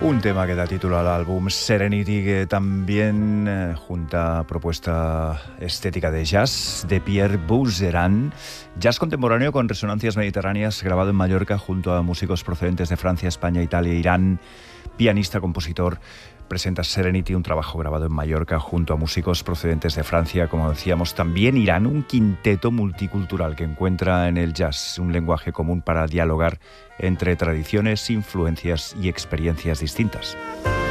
Un tema que da título al álbum Serenity, que también junta propuesta estética de jazz de Pierre Bourgeran, jazz contemporáneo con resonancias mediterráneas, grabado en Mallorca junto a músicos procedentes de Francia, España, Italia e Irán. Pianista, compositor, presenta Serenity, un trabajo grabado en Mallorca junto a músicos procedentes de Francia, como decíamos, también Irán, un quinteto multicultural que encuentra en el jazz un lenguaje común para dialogar entre tradiciones, influencias y experiencias distintas.